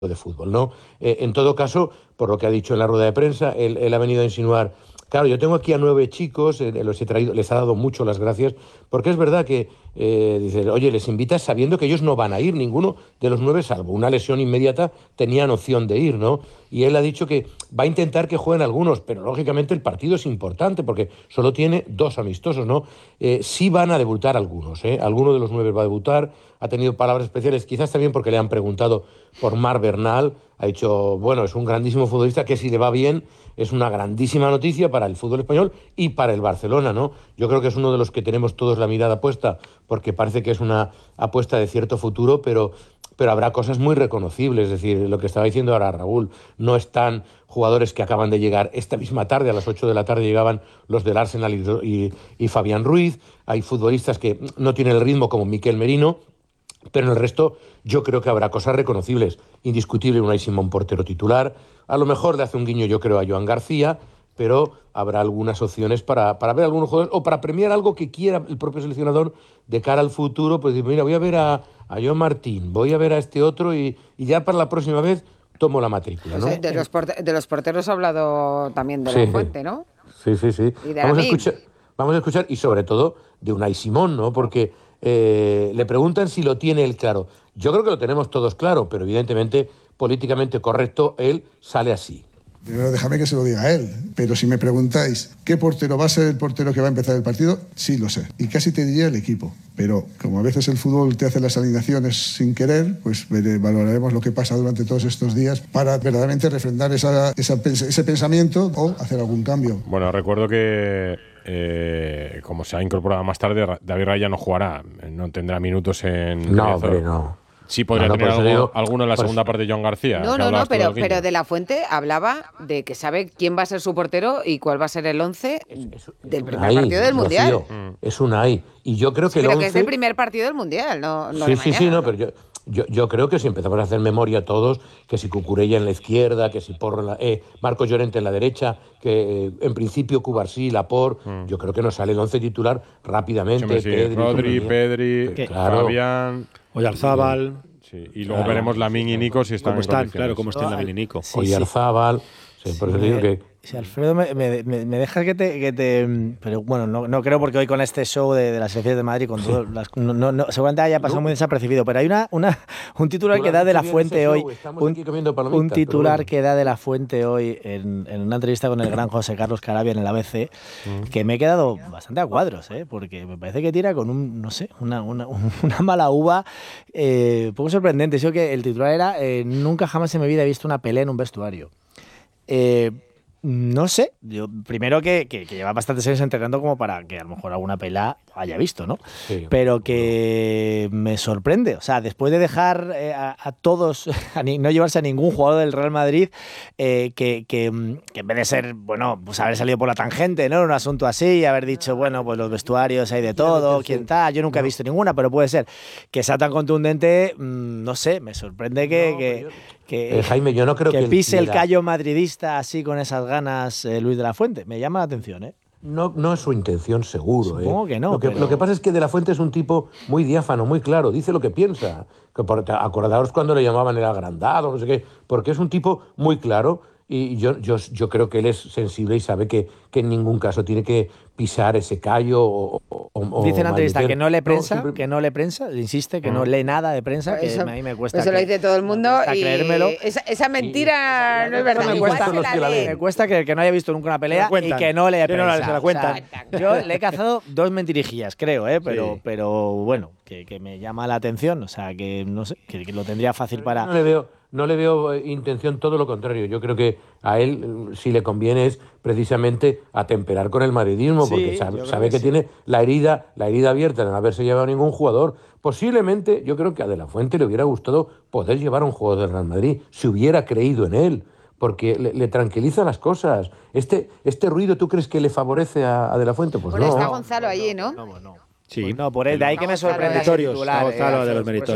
de fútbol, ¿no? En todo caso, por lo que ha dicho en la rueda de prensa, él ha venido a insinuar, claro, yo tengo aquí a 9 chicos, los he traído, les ha dado mucho las gracias, porque es verdad que, dice, oye, les invitas sabiendo que ellos no van a ir, ninguno de los 9, salvo una lesión inmediata, tenían opción de ir, ¿no? Y él ha dicho que va a intentar que jueguen algunos, pero lógicamente el partido es importante, porque solo tiene 2 amistosos, ¿no? Sí van a debutar algunos, ¿eh? Alguno de los 9 va a debutar, ha tenido palabras especiales, quizás también porque le han preguntado por Marc Bernal, ha dicho, bueno, es un grandísimo futbolista que si le va bien es una grandísima noticia para el fútbol español y para el Barcelona, ¿no? Yo creo que es uno de los que tenemos todos la mirada puesta porque parece que es una apuesta de cierto futuro, pero habrá cosas muy reconocibles, es decir, lo que estaba diciendo ahora Raúl, no están jugadores que acaban de llegar esta misma tarde, a las 8 de la tarde llegaban los del Arsenal y Fabián Ruiz, hay futbolistas que no tienen el ritmo como Miquel Merino, pero en el resto yo creo que habrá cosas reconocibles. Indiscutible Unai Simón, portero titular. A lo mejor le hace un guiño, yo creo, a Joan García, pero habrá algunas opciones para ver algunos jugadores o para premiar algo que quiera el propio seleccionador de cara al futuro. Pues mira, voy a ver a Joan Martín, voy a ver a este otro y ya para la próxima vez tomo la matrícula, ¿no? De los porteros ha hablado también de La Fuente, ¿no? Sí. Y de Vamos a escuchar y sobre todo de Unai Simón, ¿no? Porque le preguntan si lo tiene él claro. Yo creo que lo tenemos todos claro, pero evidentemente, políticamente correcto, él sale así. Primero déjame que se lo diga a él, pero si me preguntáis ¿qué portero va a ser el portero que va a empezar el partido? Sí lo sé, y casi te diría el equipo, pero como a veces el fútbol te hace las alineaciones sin querer, pues valoraremos lo que pasa durante todos estos días para verdaderamente refrendar ese pensamiento o hacer algún cambio. Bueno, recuerdo que como se ha incorporado más tarde, David Raya no jugará, no tendrá minutos en... No, hombre, no. Sí, podría tener alguno en la segunda parte de Joan García. No, pero de La Fuente hablaba de que sabe quién va a ser su portero y cuál va a ser el 11 del primer partido del Mundial. Es Unai. Y yo creo que el 11... Pero que es del primer partido del Mundial, no Sí, pero yo creo que si empezamos a hacer memoria todos, que si Cucurella en la izquierda, que si Porro Marcos Llorente en la derecha, que en principio Cubarsí, Laporte, yo creo que nos sale el 11 titular rápidamente. Sí, Pedri, Fabián... Oyarzábal. Sí, y luego veremos Lamine y Nico si están en condiciones. Claro, cómo están Lamine y Nico. Oyarzábal. Sí, por eso digo que... Si Alfredo me dejas que te pero bueno, no creo, porque hoy con este show de las selecciones de Madrid con todo seguramente haya pasado muy desapercibido, pero hay un titular que da de La Fuente hoy, un titular que da de La Fuente hoy en una entrevista con el gran José Carlos Carabia en el ABC, que me he quedado bastante a cuadros, porque me parece que tira con una mala uva, poco sorprendente. Yo que el titular era nunca jamás en mi vida he visto una pelea en un vestuario. No sé, yo primero que lleva bastantes años entrenando como para que a lo mejor alguna pelea haya visto, ¿no? Sí, pero que me sorprende, o sea, después de dejar a todos, no llevarse a ningún jugador del Real Madrid, que en vez de ser, bueno, pues haber salido por la tangente, ¿no? Un asunto así y haber dicho, bueno, pues los vestuarios hay de todo, quién tal, yo nunca he visto ninguna, pero puede ser que sea tan contundente, no sé, me sorprende Jaime, yo no creo que pise el callo madridista así con esas ganas Luis de la Fuente. Me llama la atención, ¿eh? No es su intención, seguro. Supongo que no. Lo que pasa es que de la Fuente es un tipo muy diáfano, muy claro, dice lo que piensa. Acordaos cuando le llamaban el agrandado, no sé qué, porque es un tipo muy claro. Y yo creo que él es sensible y sabe que en ningún caso tiene que pisar ese callo dice en la entrevista que no lee prensa, insiste que no lee nada de prensa, que a mí me cuesta. Eso lo dice todo el mundo y creérmelo. Esa mentira no es verdad. Me cuesta que no haya visto nunca una pelea y que no lee prensa. Se la cuentan. Yo le he cazado 2 mentirijillas, creo, pero bueno, que me llama la atención, o sea, que no sé, que lo tendría fácil para... No le veo intención, todo lo contrario. Yo creo que a él, si le conviene, es precisamente atemperar con el madridismo, porque sabe que tiene la herida abierta de no haberse llevado ningún jugador. Posiblemente, yo creo que a De la Fuente le hubiera gustado poder llevar a un jugador del Real Madrid, si hubiera creído en él, porque le tranquiliza las cosas. Este ruido, ¿tú crees que le favorece a De la Fuente? Pues bueno, no. está Gonzalo allí, ¿no? Sí. No, por él, de ahí que me sorprende. Gonzalo de los meritorios.